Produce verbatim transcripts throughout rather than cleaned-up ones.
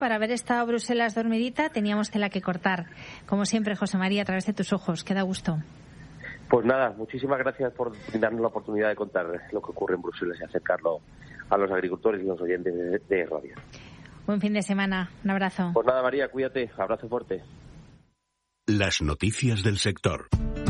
Para haber estado Bruselas dormidita teníamos tela que cortar. Como siempre, José María, a través de tus ojos. Que da gusto. Pues nada, muchísimas gracias por darnos la oportunidad de contar lo que ocurre en Bruselas y acercarlo a los agricultores y los oyentes de, de Radio. Buen fin de semana. Un abrazo. Pues nada, María, cuídate. Abrazo fuerte. Las noticias del sector.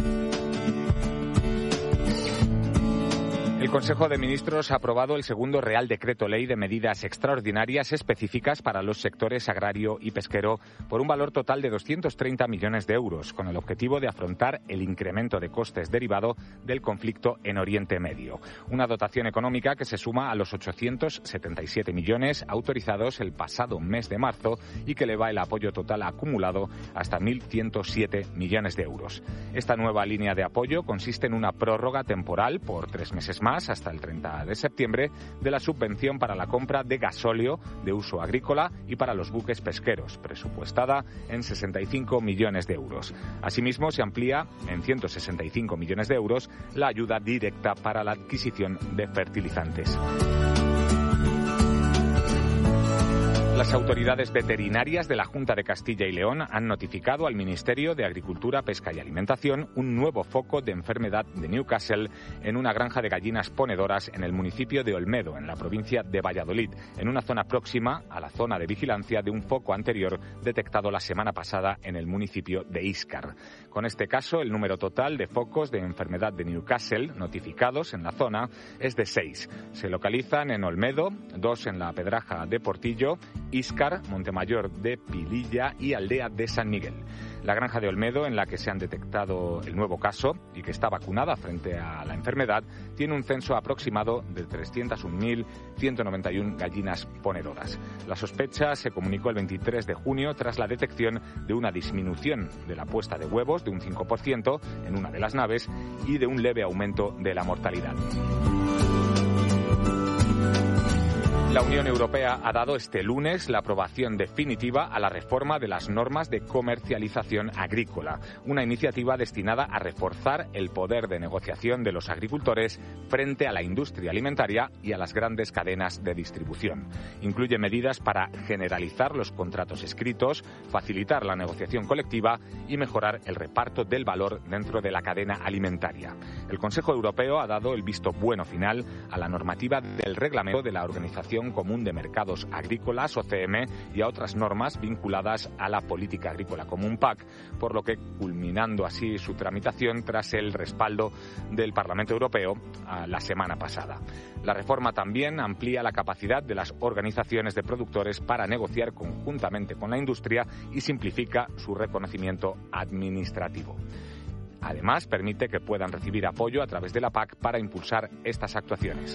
El Consejo de Ministros ha aprobado el segundo Real Decreto Ley de medidas extraordinarias específicas para los sectores agrario y pesquero por un valor total de doscientos treinta millones de euros, con el objetivo de afrontar el incremento de costes derivado del conflicto en Oriente Medio. Una dotación económica que se suma a los ochocientos setenta y siete millones autorizados el pasado mes de marzo y que eleva el apoyo total acumulado hasta mil ciento siete millones de euros. Esta nueva línea de apoyo consiste en una prórroga temporal por tres meses más, hasta el treinta de septiembre, de la subvención para la compra de gasóleo de uso agrícola y para los buques pesqueros, presupuestada en sesenta y cinco millones de euros. Asimismo, se amplía en ciento sesenta y cinco millones de euros la ayuda directa para la adquisición de fertilizantes. Las autoridades veterinarias de la Junta de Castilla y León han notificado al Ministerio de Agricultura, Pesca y Alimentación un nuevo foco de enfermedad de Newcastle en una granja de gallinas ponedoras en el municipio de Olmedo, en la provincia de Valladolid, en una zona próxima a la zona de vigilancia de un foco anterior detectado la semana pasada en el municipio de Íscar. Con este caso, el número total de focos de enfermedad de Newcastle notificados en la zona es de seis. Se localizan en Olmedo, dos en la Pedraja de Portillo, Íscar, Montemayor de Pililla y Aldea de San Miguel. La granja de Olmedo, en la que se han detectado el nuevo caso y que está vacunada frente a la enfermedad, tiene un censo aproximado de trescientos un mil ciento noventa y uno gallinas ponedoras. La sospecha se comunicó el veintitrés de junio tras la detección de una disminución de la puesta de huevos de un cinco por ciento en una de las naves y de un leve aumento de la mortalidad. La Unión Europea ha dado este lunes la aprobación definitiva a la reforma de las normas de comercialización agrícola, una iniciativa destinada a reforzar el poder de negociación de los agricultores frente a la industria alimentaria y a las grandes cadenas de distribución. Incluye medidas para generalizar los contratos escritos, facilitar la negociación colectiva y mejorar el reparto del valor dentro de la cadena alimentaria. El Consejo Europeo ha dado el visto bueno final a la normativa del reglamento de la Organización Común de Mercados Agrícolas, O C M, y a otras normas vinculadas a la Política Agrícola Común, P A C, por lo que culminando así su tramitación tras el respaldo del Parlamento Europeo la semana pasada. La reforma también amplía la capacidad de las organizaciones de productores para negociar conjuntamente con la industria y simplifica su reconocimiento administrativo. Además, permite que puedan recibir apoyo a través de la P A C para impulsar estas actuaciones.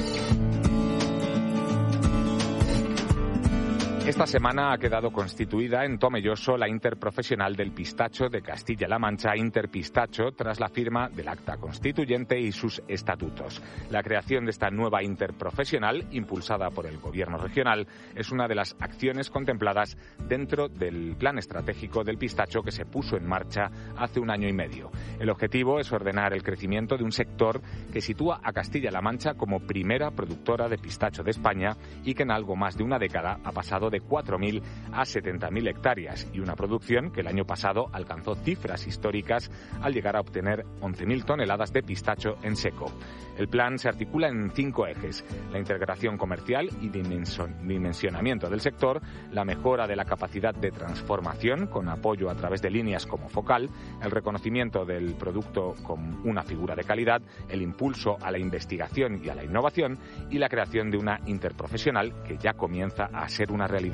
Esta semana ha quedado constituida en Tomelloso la Interprofesional del Pistacho de Castilla-La Mancha, Interpistacho, tras la firma del acta constituyente y sus estatutos. La creación de esta nueva interprofesional, impulsada por el Gobierno regional, es una de las acciones contempladas dentro del Plan Estratégico del Pistacho que se puso en marcha hace un año y medio. El objetivo es ordenar el crecimiento de un sector que sitúa a Castilla-La Mancha como primera productora de pistacho de España y que en algo más de una década ha pasado de de cuatro mil a setenta mil hectáreas y una producción que el año pasado alcanzó cifras históricas al llegar a obtener once mil toneladas de pistacho en seco. El plan se articula en cinco ejes: la integración comercial y dimensionamiento del sector, la mejora de la capacidad de transformación con apoyo a través de líneas como Focal, el reconocimiento del producto como una figura de calidad, el impulso a la investigación y a la innovación y la creación de una interprofesional que ya comienza a ser una realidad.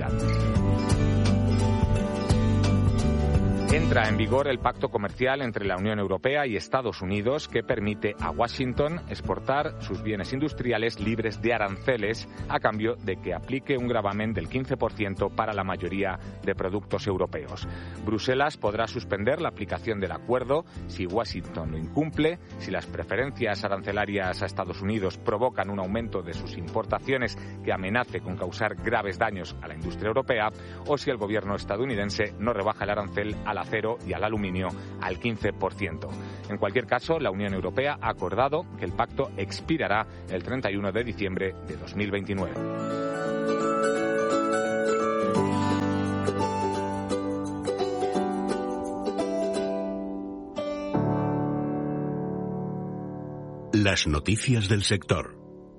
Entra en vigor el pacto comercial entre la Unión Europea y Estados Unidos que permite a Washington exportar sus bienes industriales libres de aranceles a cambio de que aplique un gravamen del quince por ciento para la mayoría de productos europeos. Bruselas podrá suspender la aplicación del acuerdo si Washington lo incumple, si las preferencias arancelarias a Estados Unidos provocan un aumento de sus importaciones que amenace con causar graves daños a la industria europea o si el gobierno estadounidense no rebaja el arancel a la acero y al aluminio al quince por ciento. En cualquier caso, la Unión Europea ha acordado que el pacto expirará el treinta y uno de diciembre de dos mil veintinueve. Las noticias del sector.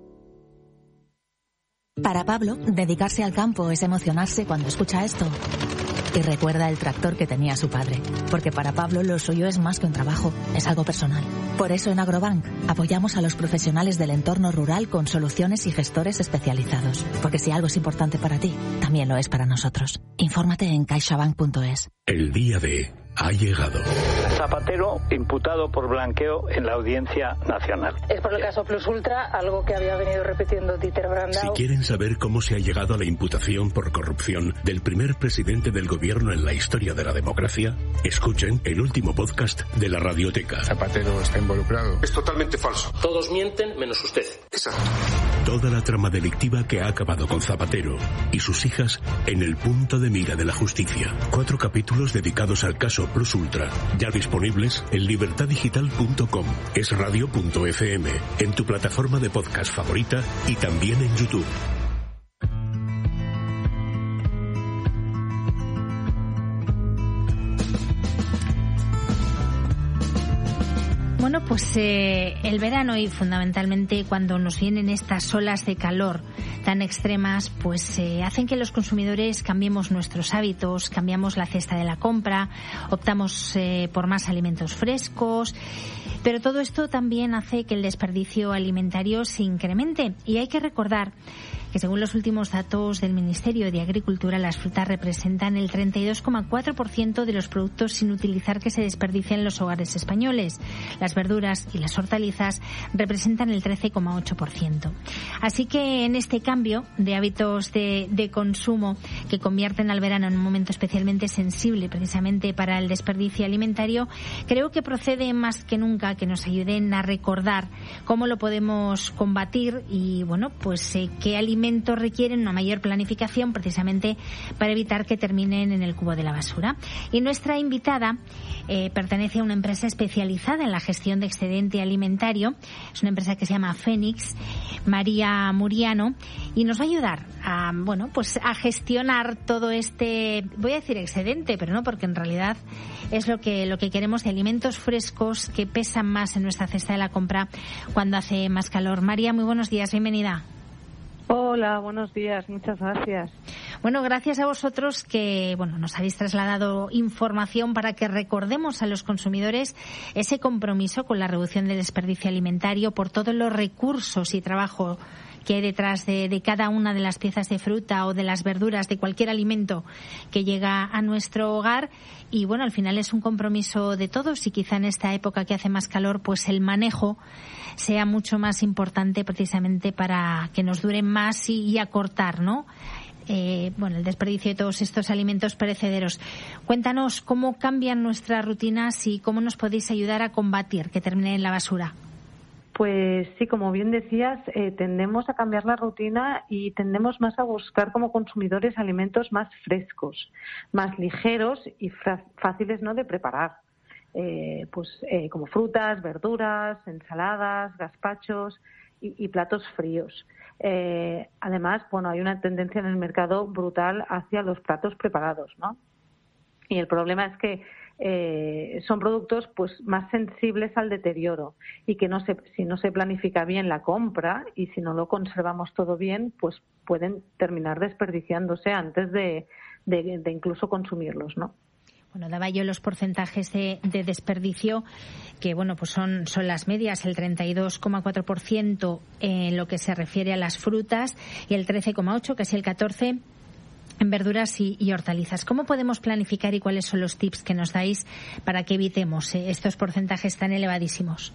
Para Pablo, dedicarse al campo es emocionarse cuando escucha esto. Y recuerda el tractor que tenía su padre. Porque para Pablo lo suyo es más que un trabajo, es algo personal. Por eso en Agrobank apoyamos a los profesionales del entorno rural con soluciones y gestores especializados. Porque si algo es importante para ti, también lo es para nosotros. Infórmate en caixabank punto es. El día de ha llegado. Zapatero imputado por blanqueo en la Audiencia Nacional. Es por el caso Plus Ultra, algo que había venido repitiendo Dieter Brandau. Si quieren saber cómo se ha llegado a la imputación por corrupción del primer presidente del gobierno en la historia de la democracia, escuchen el último podcast de la Radioteca. Zapatero está involucrado. Es totalmente falso. Todos mienten menos usted. Exacto. Toda la trama delictiva que ha acabado con Zapatero y sus hijas en el punto de mira de la justicia. Cuatro capítulos dedicados al caso Plus Ultra, ya disponibles en libertad digital punto com, esradio punto efe eme, en tu plataforma de podcast favorita y también en YouTube. Bueno, pues eh, el verano y fundamentalmente cuando nos vienen estas olas de calor tan extremas, pues eh, hacen que los consumidores cambiemos nuestros hábitos, cambiamos la cesta de la compra, optamos eh, por más alimentos frescos, pero todo esto también hace que el desperdicio alimentario se incremente y hay que recordar que según los últimos datos del Ministerio de Agricultura, las frutas representan el treinta y dos coma cuatro por ciento de los productos sin utilizar que se desperdician en los hogares españoles. Las verduras y las hortalizas representan el trece coma ocho por ciento. Así que en este cambio de hábitos de, de consumo que convierten al verano en un momento especialmente sensible precisamente para el desperdicio alimentario, creo que procede más que nunca que nos ayuden a recordar cómo lo podemos combatir y, bueno, pues eh, qué alimentos requieren una mayor planificación precisamente para evitar que terminen en el cubo de la basura. Y nuestra invitada eh, pertenece a una empresa especializada en la gestión de excedente alimentario. Es una empresa que se llama Fénix, María Muriano, y nos va a ayudar a, bueno, pues a gestionar todo este, voy a decir excedente, pero no, porque en realidad es lo que lo que queremos, de alimentos frescos que pesan más en nuestra cesta de la compra cuando hace más calor. María, muy buenos días, bienvenida. Hola, buenos días, muchas gracias. Bueno, gracias a vosotros que, bueno, nos habéis trasladado información para que recordemos a los consumidores ese compromiso con la reducción del desperdicio alimentario por todos los recursos y trabajo que hay detrás de, de cada una de las piezas de fruta o de las verduras, de cualquier alimento que llega a nuestro hogar. Y bueno, al final es un compromiso de todos y quizá en esta época que hace más calor, pues el manejo sea mucho más importante precisamente para que nos duren más y, y acortar, ¿no? Eh, bueno, el desperdicio de todos estos alimentos perecederos. Cuéntanos cómo cambian nuestras rutinas y cómo nos podéis ayudar a combatir que terminen en la basura. Pues sí, como bien decías, eh, tendemos a cambiar la rutina y tendemos más a buscar como consumidores alimentos más frescos, más ligeros y fra- fáciles, ¿no?, de preparar. Eh, pues eh, como frutas, verduras, ensaladas, gazpachos y, y platos fríos. Eh, además, bueno, hay una tendencia en el mercado brutal hacia los platos preparados, ¿no? Y el problema es que eh, son productos pues más sensibles al deterioro y que no se, si no se planifica bien la compra y si no lo conservamos todo bien, pues pueden terminar desperdiciándose antes de, de, de incluso consumirlos, ¿no? Bueno, daba yo los porcentajes de, de desperdicio, que bueno, pues son, son las medias, el treinta y dos coma cuatro por ciento en lo que se refiere a las frutas y el trece coma ocho por ciento, casi el catorce por ciento, en verduras y, y hortalizas. ¿Cómo podemos planificar y cuáles son los tips que nos dais para que evitemos eh, estos porcentajes tan elevadísimos?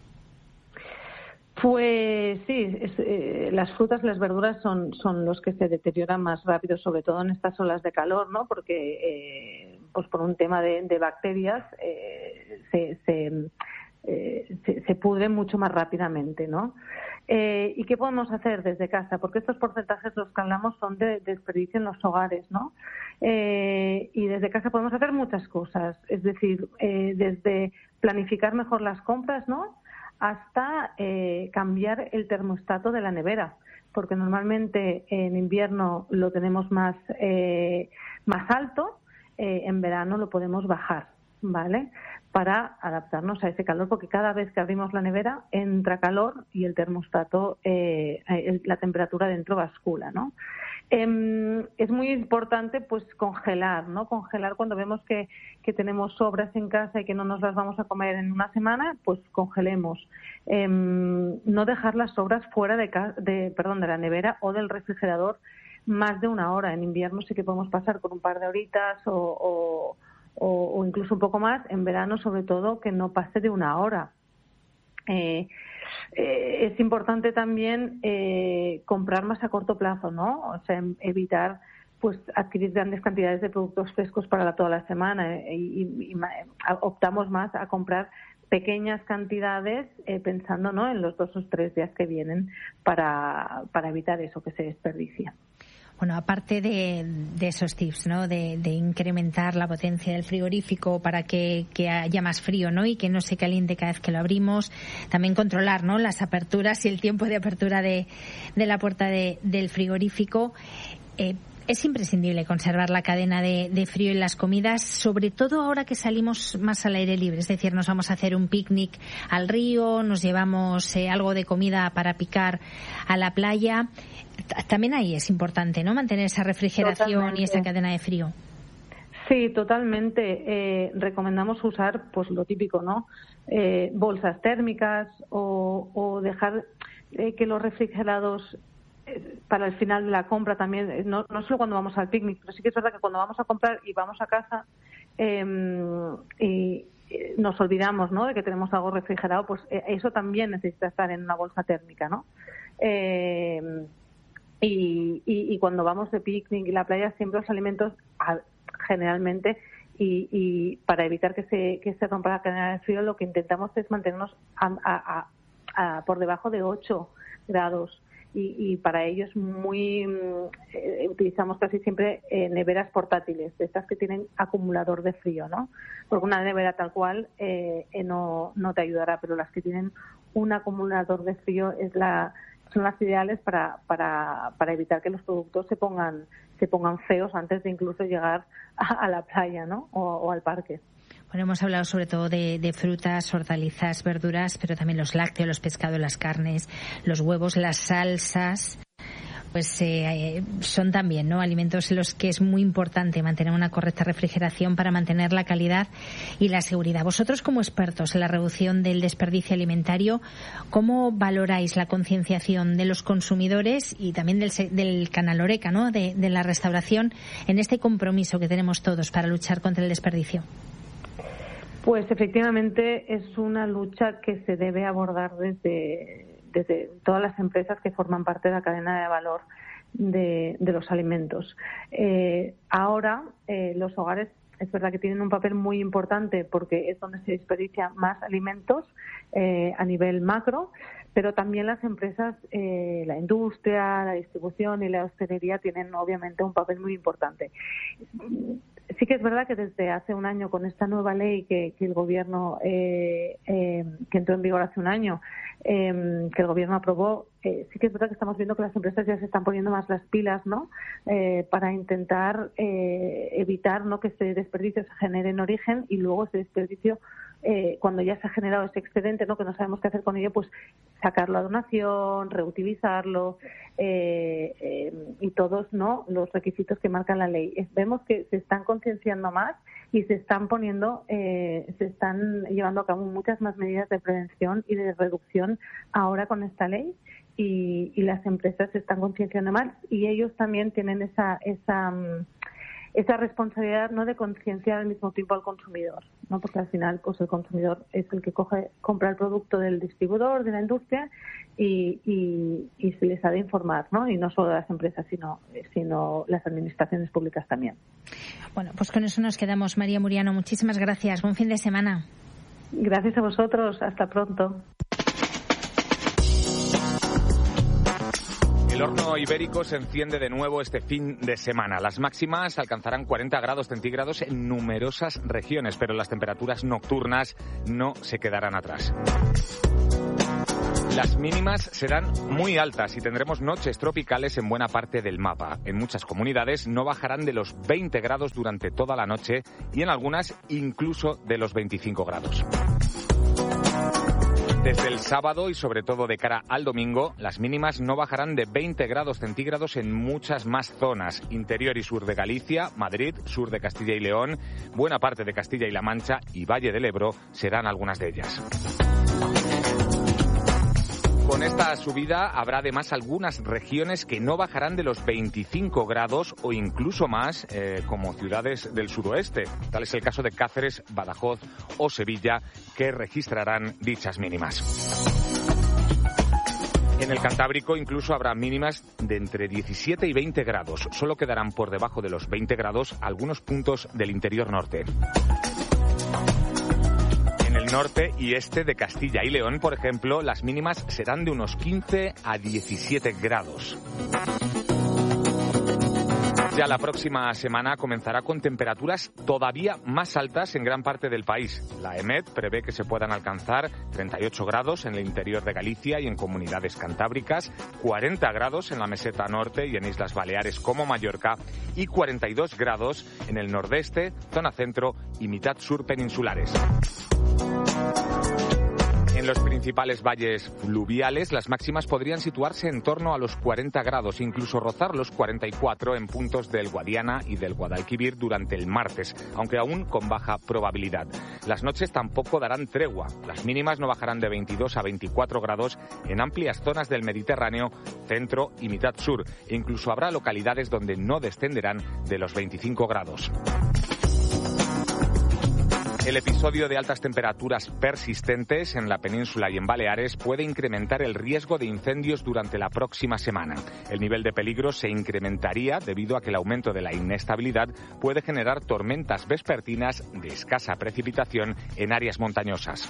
Pues sí, es, eh, las frutas y las verduras son, son los que se deterioran más rápido, sobre todo en estas olas de calor, ¿no? Porque eh, pues por un tema de, de bacterias eh, se, se, eh, se, se pudren mucho más rápidamente, ¿no? Eh, ¿Y qué podemos hacer desde casa? Porque estos porcentajes, los que hablamos, son de, de desperdicio en los hogares, ¿no? Eh, y desde casa podemos hacer muchas cosas, es decir, eh, desde planificar mejor las compras, ¿no?, hasta eh, cambiar el termostato de la nevera, porque normalmente en invierno lo tenemos más, eh, más alto, eh, en verano lo podemos bajar. ¿vale? Para adaptarnos a ese calor, porque cada vez que abrimos la nevera entra calor y el termostato, eh, la temperatura dentro bascula, ¿no? Eh, es muy importante pues congelar, ¿no? Congelar cuando vemos que, que tenemos sobras en casa y que no nos las vamos a comer en una semana, pues congelemos. Eh, no dejar las sobras fuera de, de, perdón, de la nevera o del refrigerador más de una hora. En invierno sí que podemos pasar con un par de horitas o, o, o, o incluso un poco más. En verano, sobre todo, que no pase de una hora. Eh, eh, es importante también eh, comprar más a corto plazo, ¿no? O sea, evitar pues adquirir grandes cantidades de productos frescos para toda la semana eh, y, y, y optamos más a comprar pequeñas cantidades eh, pensando, ¿no?, en los dos o tres días que vienen para, para evitar eso, que se desperdicia. Bueno, aparte de, de esos tips, ¿no?, de, de incrementar la potencia del frigorífico para que, que haya más frío, ¿no?, y que no se caliente cada vez que lo abrimos, también controlar, ¿no?, las aperturas y el tiempo de apertura de, de la puerta de, del frigorífico. Eh, Es imprescindible conservar la cadena de, de frío en las comidas, sobre todo ahora que salimos más al aire libre. Es decir, nos vamos a hacer un picnic al río, nos llevamos eh, algo de comida para picar a la playa. También ahí es importante, ¿no?, mantener esa refrigeración Totalmente. Y esa cadena de frío. Sí, totalmente. Eh, recomendamos usar, pues lo típico, ¿no? Eh, bolsas térmicas o, o dejar eh, que los refrigerados para el final de la compra también, no, no solo cuando vamos al picnic, pero sí que es verdad que cuando vamos a comprar y vamos a casa eh, y nos olvidamos, ¿no?, de que tenemos algo refrigerado, pues eso también necesita estar en una bolsa térmica, ¿no? Eh, y, y, y cuando vamos de picnic y la playa, siempre los alimentos generalmente y, y para evitar que se que se rompa la cadena de frío, lo que intentamos es mantenernos a, a, a, a, por debajo de ocho grados. Y, y para ello es muy eh, utilizamos casi siempre eh, neveras portátiles, de estas que tienen acumulador de frío, ¿no? Porque una nevera tal cual eh, eh, no, no te ayudará, pero las que tienen un acumulador de frío es la son las ideales para, para, para evitar que los productos se pongan se pongan feos antes de incluso llegar a, a la playa, ¿no?, o, o al parque. Bueno, hemos hablado sobre todo de, de frutas, hortalizas, verduras, pero también los lácteos, los pescados, las carnes, los huevos, las salsas, pues eh, son también, ¿no?, alimentos en los que es muy importante mantener una correcta refrigeración para mantener la calidad y la seguridad. Vosotros, como expertos en la reducción del desperdicio alimentario, ¿cómo valoráis la concienciación de los consumidores y también del, del Canal Horeca, ¿no?, de, de la restauración en este compromiso que tenemos todos para luchar contra el desperdicio? Pues efectivamente es una lucha que se debe abordar desde, desde todas las empresas que forman parte de la cadena de valor de, de los alimentos. Eh, ahora eh, los hogares es verdad que tienen un papel muy importante porque es donde se desperdician más alimentos eh, a nivel macro, pero también las empresas, eh, la industria, la distribución y la hostelería tienen obviamente un papel muy importante. Sí que es verdad que desde hace un año, con esta nueva ley que, que el Gobierno, eh, eh, que entró en vigor hace un año, eh, que el Gobierno aprobó, eh, sí que es verdad que estamos viendo que las empresas ya se están poniendo más las pilas, ¿no?, eh, para intentar eh, evitar, ¿no?, que ese desperdicio se genere en origen y luego ese desperdicio, eh, cuando ya se ha generado ese excedente, ¿no?, que no sabemos qué hacer con ello, pues sacarlo a donación, reutilizarlo eh, eh, y todos, ¿no?, los requisitos que marca la ley. Vemos que se están concienciando más y se están poniendo, eh, se están llevando a cabo muchas más medidas de prevención y de reducción ahora con esta ley y, y las empresas se están concienciando más y ellos también tienen esa esa esa responsabilidad, no, de concienciar al mismo tiempo al consumidor, ¿no?, porque al final pues el consumidor es el que coge compra el producto del distribuidor, de la industria y, y, y se les ha de informar, ¿no?, y no solo las empresas sino sino las administraciones públicas también. Bueno, pues con eso nos quedamos. María Muriano, muchísimas gracias. Buen fin de semana. Gracias a vosotros. Hasta pronto. El horno ibérico se enciende de nuevo este fin de semana. Las máximas alcanzarán cuarenta grados centígrados en numerosas regiones, pero las temperaturas nocturnas no se quedarán atrás. Las mínimas serán muy altas y tendremos noches tropicales en buena parte del mapa. En muchas comunidades no bajarán de los veinte grados durante toda la noche y en algunas incluso de los veinticinco grados. Desde el sábado y sobre todo de cara al domingo, las mínimas no bajarán de veinte grados centígrados en muchas más zonas. Interior y sur de Galicia, Madrid, sur de Castilla y León, buena parte de Castilla y La Mancha y Valle del Ebro serán algunas de ellas. Con esta subida habrá además algunas regiones que no bajarán de los veinticinco grados o incluso más, eh, como ciudades del suroeste. Tal es el caso de Cáceres, Badajoz o Sevilla, que registrarán dichas mínimas. En el Cantábrico incluso habrá mínimas de entre diecisiete y veinte grados. Solo quedarán por debajo de los veinte grados algunos puntos del interior norte. En el norte y este de Castilla y León, por ejemplo, las mínimas serán de unos quince a diecisiete grados. Ya la próxima semana comenzará con temperaturas todavía más altas en gran parte del país. La EMET prevé que se puedan alcanzar treinta y ocho grados en el interior de Galicia y en comunidades cantábricas, cuarenta grados en la meseta norte y en Islas Baleares como Mallorca y cuarenta y dos grados en el nordeste, zona centro y mitad sur peninsulares. En los principales valles fluviales, las máximas podrían situarse en torno a los cuarenta grados, incluso rozar los cuarenta y cuatro en puntos del Guadiana y del Guadalquivir durante el martes, aunque aún con baja probabilidad. Las noches tampoco darán tregua. Las mínimas no bajarán de veintidós a veinticuatro grados en amplias zonas del Mediterráneo, centro y mitad sur. E incluso habrá localidades donde no descenderán de los veinticinco grados. El episodio de altas temperaturas persistentes en la península y en Baleares puede incrementar el riesgo de incendios durante la próxima semana. El nivel de peligro se incrementaría debido a que el aumento de la inestabilidad puede generar tormentas vespertinas de escasa precipitación en áreas montañosas.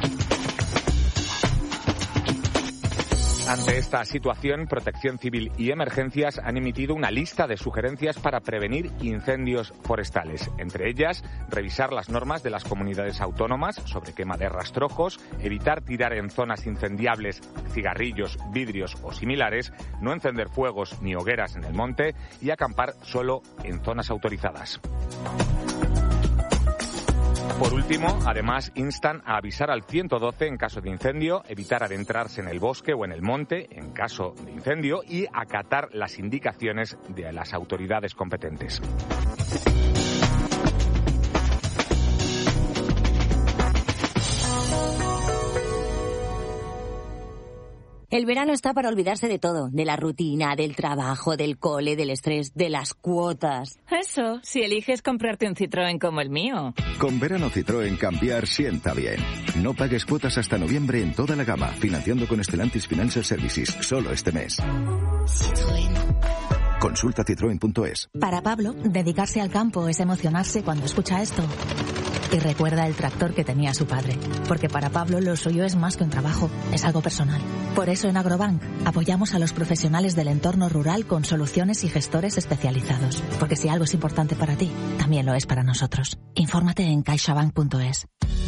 Ante esta situación, Protección Civil y Emergencias han emitido una lista de sugerencias para prevenir incendios forestales. Entre ellas, revisar las normas de las comunidades autónomas sobre quema de rastrojos, evitar tirar en zonas incendiables cigarrillos, vidrios o similares, no encender fuegos ni hogueras en el monte y acampar solo en zonas autorizadas. Por último, además, instan a avisar al ciento doce en caso de incendio, evitar adentrarse en el bosque o en el monte en caso de incendio y acatar las indicaciones de las autoridades competentes. El verano está para olvidarse de todo, de la rutina, del trabajo, del cole, del estrés, de las cuotas. Eso, si eliges comprarte un Citroën como el mío. Con verano Citroën cambiar sienta bien. No pagues cuotas hasta noviembre en toda la gama, financiando con Stellantis Financial Services, solo este mes. Citroën. Consulta citroen punto es. Para Pablo, dedicarse al campo es emocionarse cuando escucha esto. Y recuerda el tractor que tenía su padre, porque para Pablo lo suyo es más que un trabajo, es algo personal. Por eso en Agrobank apoyamos a los profesionales del entorno rural con soluciones y gestores especializados, porque si algo es importante para ti, también lo es para nosotros. Infórmate en caixabank punto es.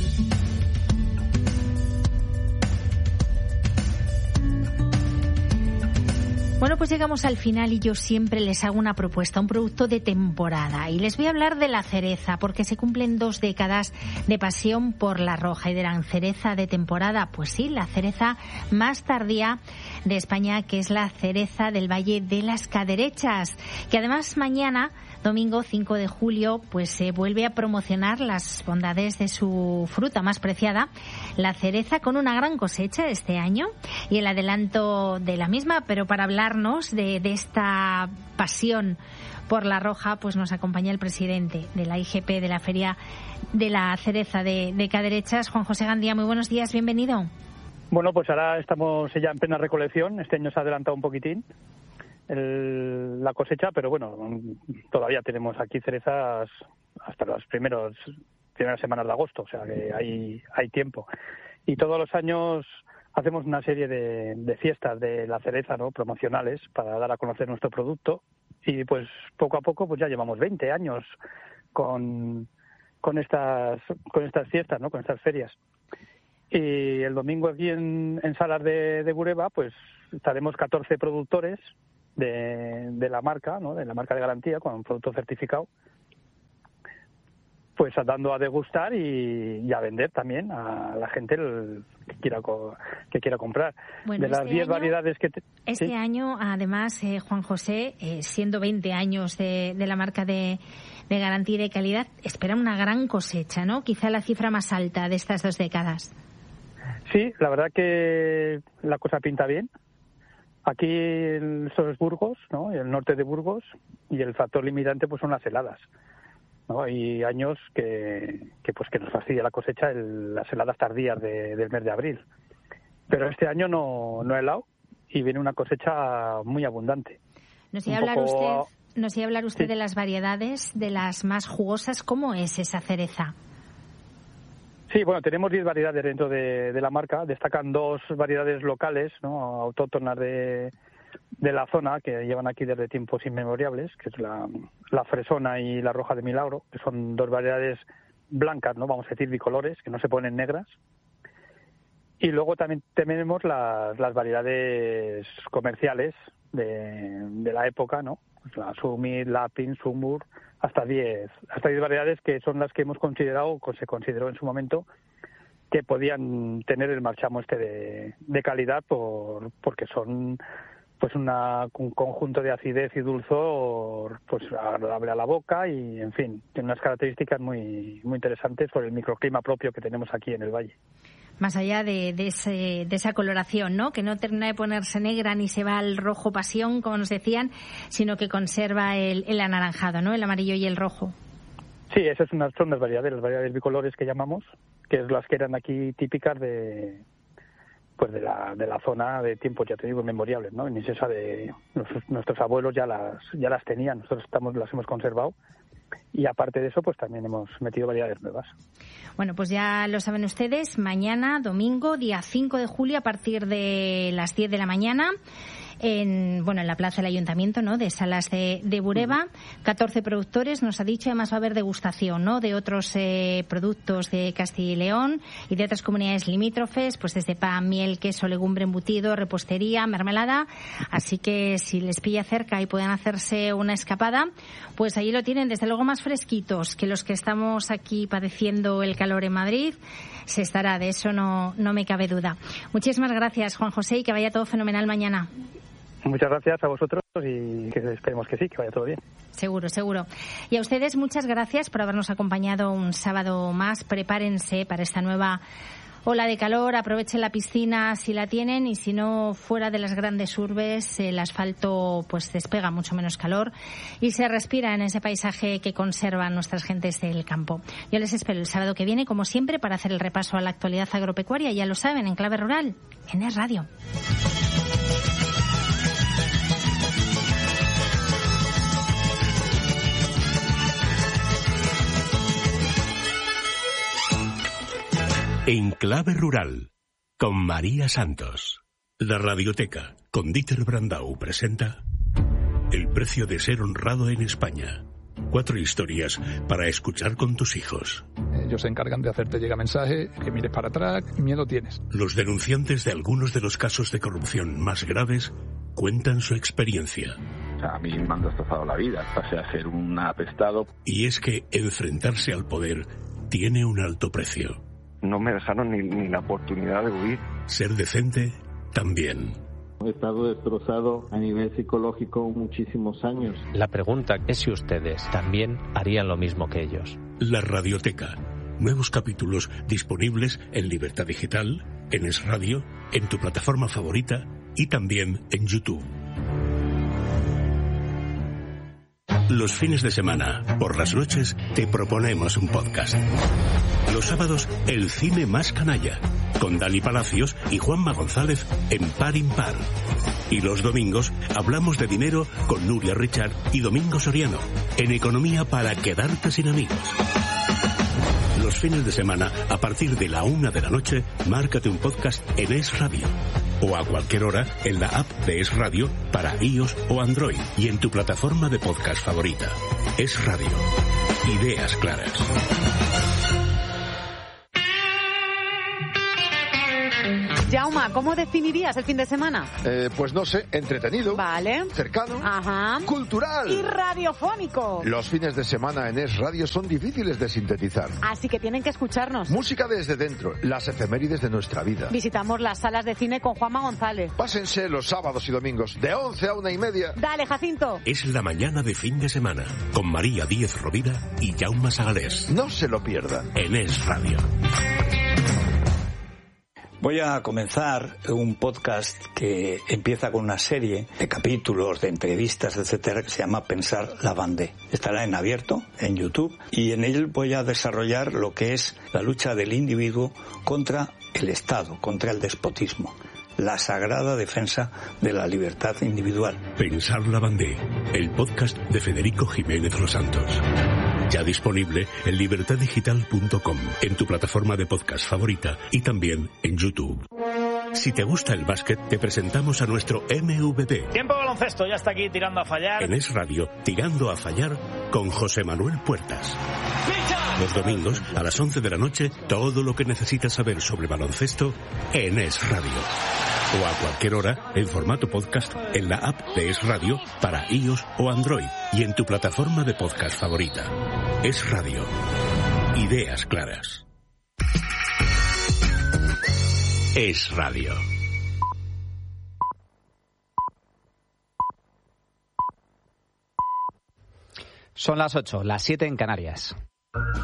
Bueno, pues llegamos al final y yo siempre les hago una propuesta, un producto de temporada. Y les voy a hablar de la cereza, porque se cumplen dos décadas de pasión por la roja y de la cereza de temporada. Pues sí, la cereza más tardía de España, que es la cereza del Valle de las Caderechas, que además mañana, domingo cinco de julio, pues se vuelve a promocionar las bondades de su fruta más preciada, la cereza, con una gran cosecha este año y el adelanto de la misma. Pero para hablarnos de, de esta pasión por la roja, pues nos acompaña el presidente de la I G P de la Feria de la Cereza de, de Caderechas, Juan José Gandía. Muy buenos días, bienvenido. Bueno, pues ahora estamos ya en plena recolección. Este año se ha adelantado un poquitín el, la cosecha, pero bueno, todavía tenemos aquí cerezas hasta las primeros, primeras semanas de agosto, o sea que hay, hay tiempo. Y todos los años hacemos una serie de, de fiestas de la cereza, ¿no?, promocionales, para dar a conocer nuestro producto. Y pues poco a poco pues ya llevamos veinte años con, con estas con estas fiestas, ¿no?, con estas ferias. Y el domingo aquí en, en Salas de, de Bureba, pues estaremos catorce productores de, de la marca, ¿no? De la marca de garantía, con un producto certificado, pues dando a degustar y, y a vender también a la gente el, que quiera que quiera comprar. Bueno, de las este diez año, variedades que te, este ¿sí? año, además, eh, Juan José, eh, siendo veinte años de, de la marca de, de garantía y de calidad, espera una gran cosecha, ¿no? Quizá la cifra más alta de estas dos décadas. Sí, la verdad que la cosa pinta bien. Aquí eso es Burgos, ¿no? El norte de Burgos, y el factor limitante pues son las heladas, ¿no? Hay años que, que pues que nos fastidia la cosecha el, las heladas tardías de, del mes de abril. Pero este año no, no ha helado y viene una cosecha muy abundante. Nos iba a hablar poco... usted, nos iba a hablar usted sí. de las variedades, de las más jugosas. ¿Cómo es esa cereza? Sí, bueno, tenemos diez variedades dentro de, de la marca. Destacan dos variedades locales, ¿no? Autóctonas de, de la zona, que llevan aquí desde tiempos inmemorables, que es la, la fresona y la roja de Milagro, que son dos variedades blancas, ¿no? Vamos a decir bicolores, que no se ponen negras. Y luego también tenemos las, las variedades comerciales de, de la época, ¿no? Pues la Sumit, Lapin, Sumur, hasta diez, hasta diez variedades que son las que hemos considerado, o se consideró en su momento, que podían tener el marchamo este de, de calidad por porque son pues una, un conjunto de acidez y dulzor pues agradable a la boca y, en fin, tiene unas características muy muy interesantes por el microclima propio que tenemos aquí en el valle. Más allá de, de, ese, de esa coloración, ¿no? Que no termina de ponerse negra ni se va al rojo pasión, como nos decían, sino que conserva el, el anaranjado, ¿no? El amarillo y el rojo. Sí, esas son las, son las variedades, las variedades bicolores que llamamos, que es las que eran aquí típicas de pues de la de la zona de tiempos, ya te digo, inmemorables, ¿no? En esa de nuestros, nuestros abuelos ya las ya las tenían, nosotros estamos las hemos conservado. Y aparte de eso, pues también hemos metido variedades nuevas. Bueno, pues ya lo saben ustedes, mañana, domingo, día cinco de julio, a partir de las diez de la mañana, en bueno en la plaza del Ayuntamiento, ¿no? De Salas de, de Bureba, catorce productores, nos ha dicho, además va a haber degustación, ¿no? De otros eh, productos de Castilla y León y de otras comunidades limítrofes, pues desde pan, miel, queso, legumbre, embutido, repostería, mermelada. Así que si les pilla cerca y pueden hacerse una escapada, pues allí lo tienen, desde luego más fresquitos que los que estamos aquí padeciendo el calor en Madrid. Se estará, de eso no, no me cabe duda. Muchísimas gracias, Juan José, y que vaya todo fenomenal mañana. Muchas gracias a vosotros y que esperemos que sí, que vaya todo bien. Seguro, seguro. Y a ustedes muchas gracias por habernos acompañado un sábado más. Prepárense para esta nueva ola de calor, aprovechen la piscina si la tienen y si no, fuera de las grandes urbes el asfalto pues despega mucho menos calor y se respira en ese paisaje que conservan nuestras gentes del campo. Yo les espero el sábado que viene, como siempre, para hacer el repaso a la actualidad agropecuaria, ya lo saben, en Clave Rural, en Es Radio. En Clave Rural, con María Santos. La Radioteca, con Dieter Brandau, presenta El precio de ser honrado en España. Cuatro historias para escuchar con tus hijos. Ellos se encargan de hacerte llegar mensaje, que mires para atrás, miedo tienes. Los denunciantes de algunos de los casos de corrupción más graves cuentan su experiencia. O sea, a mí me han destrozado la vida, pasé a ser un apestado. Y es que enfrentarse al poder tiene un alto precio. No me dejaron ni, ni la oportunidad de huir. Ser decente también. He estado destrozado a nivel psicológico muchísimos años. La pregunta es si ustedes también harían lo mismo que ellos. La Radioteca. Nuevos capítulos disponibles en Libertad Digital, en Es Radio, en tu plataforma favorita y también en YouTube. Los fines de semana, por las noches, te proponemos un podcast. Los sábados, el cine más canalla, con Dani Palacios y Juanma González en Par Impar. Y los domingos, hablamos de dinero con Nuria Richard y Domingo Soriano, en Economía para quedarte sin amigos. Los fines de semana, a partir de la una de la noche, márcate un podcast en Es Radio. O a cualquier hora en la app de Es Radio para iOS o Android y en tu plataforma de podcast favorita. Es Radio. Ideas claras. Jauma, ¿cómo definirías el fin de semana? Eh, pues no sé, entretenido. Vale. Cercano. Ajá. Cultural. Y radiofónico. Los fines de semana en Es Radio son difíciles de sintetizar. Así que tienen que escucharnos. Música desde dentro, las efemérides de nuestra vida. Visitamos las salas de cine con Juanma González. Pásense los sábados y domingos de once a una y media. Dale, Jacinto. Es la mañana de fin de semana con María Díez Rovira y Jaume Sagalés. No se lo pierdan. En Es Radio. Voy a comenzar un podcast que empieza con una serie de capítulos, de entrevistas, etcétera, que se llama Pensar la Vendée. Estará en abierto, en YouTube, y en él voy a desarrollar lo que es la lucha del individuo contra el Estado, contra el despotismo. La sagrada defensa de la libertad individual. Pensar la Vendée, el podcast de Federico Jiménez Los Santos. Ya disponible en libertad digital punto com, en tu plataforma de podcast favorita y también en YouTube. Si te gusta el básquet, te presentamos a nuestro M V P. Tiempo de baloncesto, ya está aquí tirando a fallar. En Es Radio, Tirando a Fallar, con José Manuel Puertas. Los domingos, a las once de la noche, todo lo que necesitas saber sobre baloncesto en Es Radio. O a cualquier hora, en formato podcast, en la app de Es Radio, para iOS o Android, y en tu plataforma de podcast favorita. Es Radio. Ideas claras. Es Radio. Son las ocho, las siete en Canarias.